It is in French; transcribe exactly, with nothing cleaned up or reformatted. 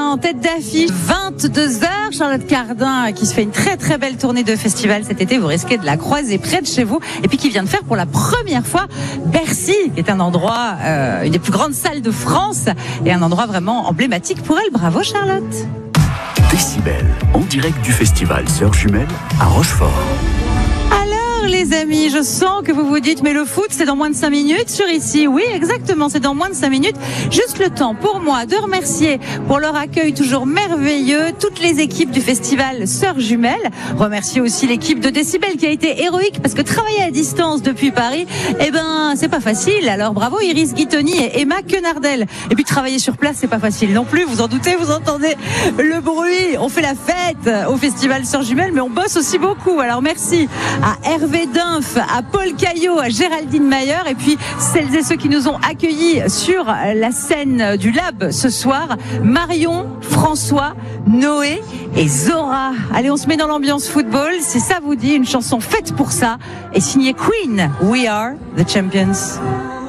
en tête d'affiche, vingt-deux heures. Charlotte Cardin qui se fait une très très belle tournée de festival cet été. Vous risquez de la croiser près de chez vous. Et puis qui vient de faire pour la première fois Bercy, qui est un endroit, euh, une des plus grandes salles de France et un endroit vraiment emblématique pour elle. Bravo Charlotte. Décibel, en direct du festival Sœurs Jumelles à Rochefort. Les amis, je sens que vous vous dites mais le foot c'est dans moins de cinq minutes sur ici. Oui exactement, c'est dans moins de cinq minutes. Juste le temps pour moi de remercier pour leur accueil toujours merveilleux toutes les équipes du festival Sœurs Jumelles. Remercier aussi l'équipe de Décibel qui a été héroïque parce que travailler à distance depuis Paris, eh ben c'est pas facile. Alors bravo Iris Guitoni et Emma Quenardel. Et puis travailler sur place c'est pas facile non plus, vous en doutez, vous entendez le bruit. On fait la fête au festival Sœurs Jumelles mais on bosse aussi beaucoup. Alors merci à Hervé Dunf, à Paul Caillot, à Géraldine Mayer et puis celles et ceux qui nous ont accueillis sur la scène du Lab ce soir, Marion, François, Noé et Zora. Allez, on se met dans l'ambiance football, si ça vous dit, une chanson faite pour ça et signée Queen, We Are the Champions.